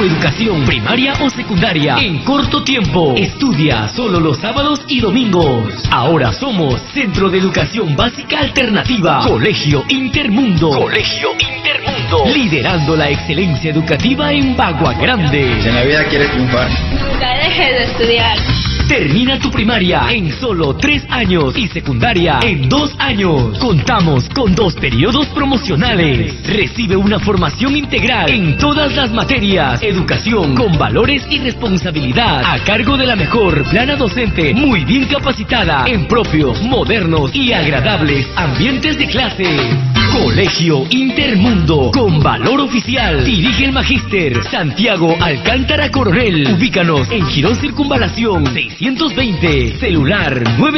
tu educación primaria o secundaria en corto tiempo. Estudia solo los sábados y domingos. Ahora somos Centro de Educación Básica Alternativa, Colegio Intermundo. Colegio Intermundo. Liderando la excelencia educativa en Bagua Grande. Si en la vida quieres triunfar, nunca dejes de estudiar. Termina tu primaria en solo 3 años y secundaria en 2 años. Contamos con 2 periodos promocionales. Recibe una formación integral en todas las materias. Educación con valores y responsabilidad a cargo de la mejor plana docente, muy bien capacitada en propios, modernos y agradables ambientes de clase. Colegio Intermundo, con valor oficial. Dirige el Magíster Santiago Alcántara Coronel. Ubícanos en Girón Circunvalación 620. Celular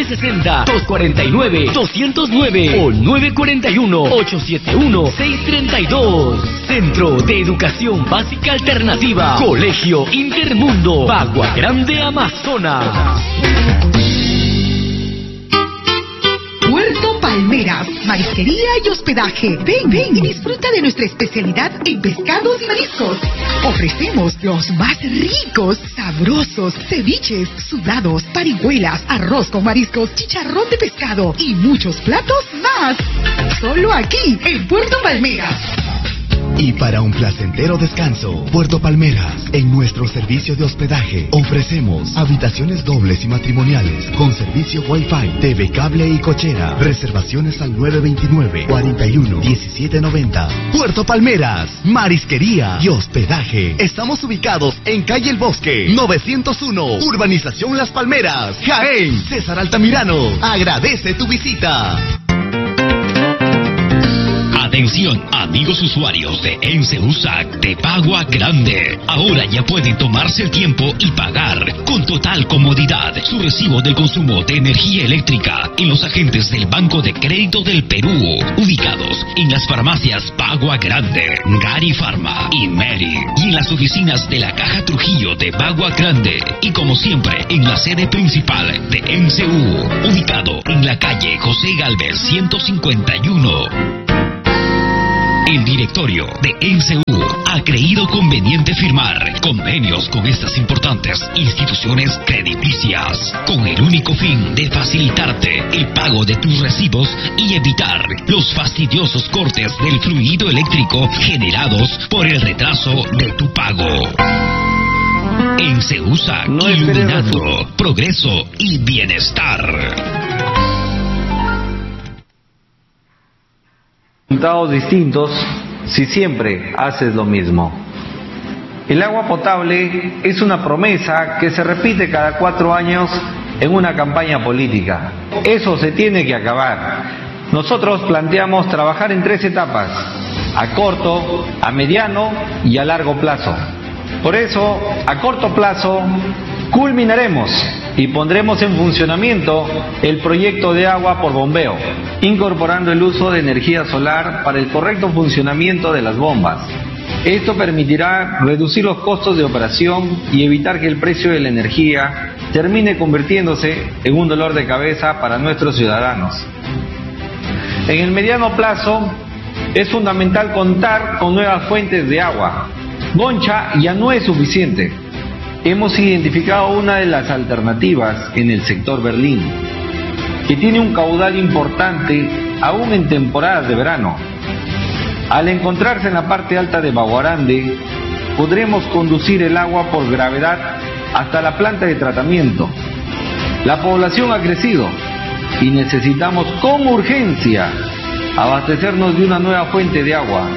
960-249-209 o 941-871-632. Centro de Educación Básica Alternativa, Colegio Intermundo, Bagua Grande, Amazonas. Puerto Palmeras, marisquería y hospedaje. Ven y disfruta de nuestra especialidad en pescados y mariscos. Ofrecemos los más ricos, sabrosos, ceviches, sudados, parihuelas, arroz con mariscos, chicharrón de pescado y muchos platos más. Solo aquí, en Puerto Palmeras. Y para un placentero descanso, Puerto Palmeras, en nuestro servicio de hospedaje, ofrecemos habitaciones dobles y matrimoniales, con servicio Wi-Fi, TV cable y cochera. Reservaciones al 929-41-1790. Puerto Palmeras, marisquería y hospedaje. Estamos ubicados en calle El Bosque, 901, Urbanización Las Palmeras, Jaén. César Altamirano agradece tu visita. Atención, amigos usuarios de ENSE-USAC de Bagua Grande. Ahora ya pueden tomarse el tiempo y pagar con total comodidad su recibo del consumo de energía eléctrica en los agentes del Banco de Crédito del Perú, ubicados en las farmacias Bagua Grande, Gari Pharma y Meri, y en las oficinas de la Caja Trujillo de Bagua Grande, y como siempre en la sede principal de ENSE-U, ubicado en la calle José Gálvez 151. El directorio de ENSE-U ha creído conveniente firmar convenios con estas importantes instituciones crediticias con el único fin de facilitarte el pago de tus recibos y evitar los fastidiosos cortes del fluido eléctrico generados por el retraso de tu pago. ENSE-USAC, iluminando progreso y bienestar. Resultados distintos si siempre haces lo mismo. El agua potable es una promesa que se repite cada 4 años en una campaña política. Eso se tiene que acabar. Nosotros planteamos trabajar en 3 etapas: a corto, a mediano y a largo plazo. Por eso, a corto plazo, culminaremos y pondremos en funcionamiento el proyecto de agua por bombeo, incorporando el uso de energía solar para el correcto funcionamiento de las bombas. Esto permitirá reducir los costos de operación y evitar que el precio de la energía termine convirtiéndose en un dolor de cabeza para nuestros ciudadanos. En el mediano plazo, es fundamental contar con nuevas fuentes de agua. Goncha ya no es suficiente. Hemos identificado una de las alternativas en el sector Berlín, que tiene un caudal importante aún en temporadas de verano. Al encontrarse en la parte alta de Bagua Grande, podremos conducir el agua por gravedad hasta la planta de tratamiento. La población ha crecido y necesitamos con urgencia abastecernos de una nueva fuente de agua.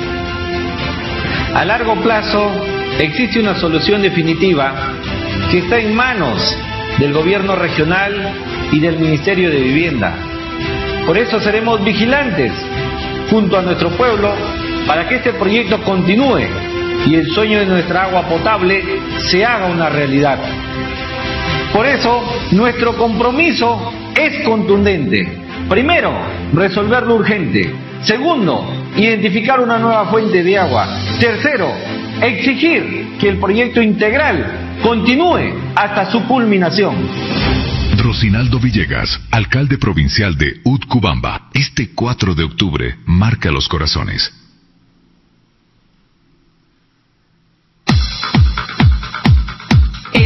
A largo plazo, existe una solución definitiva que está en manos del gobierno regional y del Ministerio de Vivienda. Por eso seremos vigilantes junto a nuestro pueblo para que este proyecto continúe y el sueño de nuestra agua potable se haga una realidad. Por eso, nuestro compromiso es contundente. Primero, resolver lo urgente. Segundo, identificar una nueva fuente de agua. Tercero, exigir que el proyecto integral continúe hasta su culminación. Rocinaldo Villegas, alcalde provincial de Utcubamba. Este 4 de octubre marca los corazones.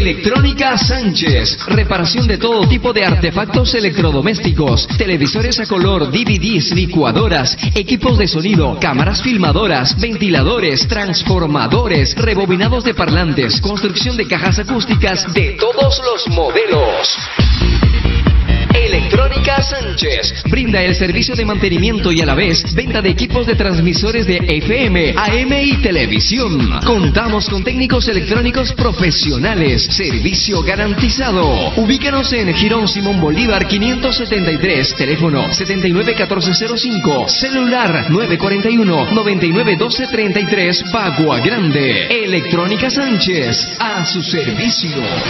Electrónica Sánchez. Reparación de todo tipo de artefactos electrodomésticos, televisores a color, DVDs, licuadoras, equipos de sonido, cámaras filmadoras, ventiladores, transformadores, rebobinados de parlantes, construcción de cajas acústicas de todos los modelos. Electrónica Sánchez brinda el servicio de mantenimiento y a la vez venta de equipos de transmisores de FM, AM y televisión. Contamos con técnicos electrónicos profesionales, servicio garantizado. Ubícanos en Girón Simón Bolívar 573, teléfono 791405, celular 941-991233, Pagua Grande. Electrónica Sánchez, a su servicio.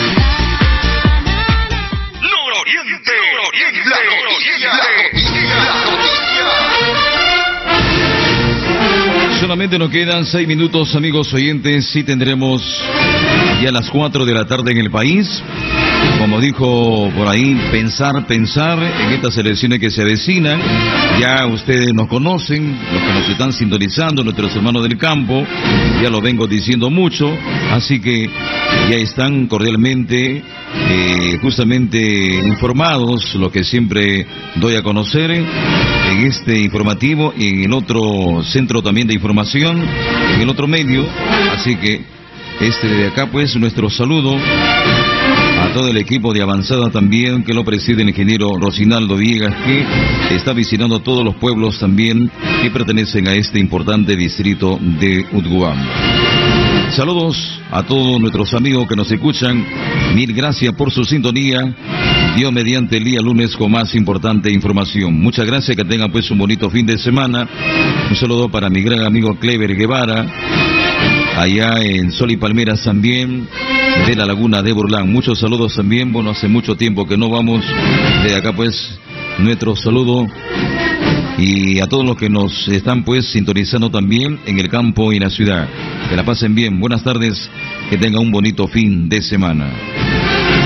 Solamente nos quedan 6 minutos, amigos oyentes. Sí tendremos ya las 4 de la tarde en el país. Como dijo por ahí, pensar en estas elecciones que se avecinan. Ya ustedes nos conocen, los que nos están sintonizando, nuestros hermanos del campo. Ya lo vengo diciendo mucho, así que ya están cordialmente, justamente informados, lo que siempre doy a conocer en este informativo y en el otro centro también de información, en el otro medio. Así que de acá pues nuestro saludo a todo el equipo de avanzada también, que lo preside el ingeniero Rosinaldo Villegas, que está visitando todos los pueblos también que pertenecen a este importante distrito de Utcubamba. Saludos a todos nuestros amigos que nos escuchan. Mil gracias por su sintonía. Dios mediante el día lunes con más importante información. Muchas gracias, que tengan pues un bonito fin de semana. Un saludo para mi gran amigo Clever Guevara, allá en Sol y Palmeras también, de la Laguna de Burlán. Muchos saludos también. Bueno, hace mucho tiempo que no vamos. De acá pues nuestro saludo. Y a todos los que nos están pues sintonizando también en el campo y en la ciudad. Que la pasen bien. Buenas tardes. Que tengan un bonito fin de semana.